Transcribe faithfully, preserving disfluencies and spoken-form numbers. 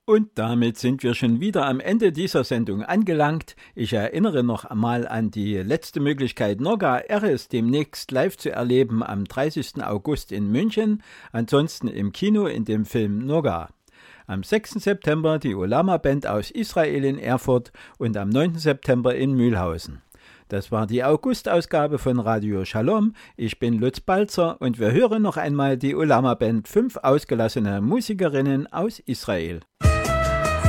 Und damit sind wir schon wieder am Ende dieser Sendung angelangt. Ich erinnere noch einmal an die letzte Möglichkeit, Norga Eres demnächst live zu erleben am dreißigsten August in München, ansonsten im Kino in dem Film Norga. Am sechsten September die Olama Band aus Israel in Erfurt und am neunten September in Mühlhausen. Das war die August-Ausgabe von Radio Shalom. Ich bin Lutz Balzer und wir hören noch einmal die Olama Band, fünf ausgelassene Musikerinnen aus Israel.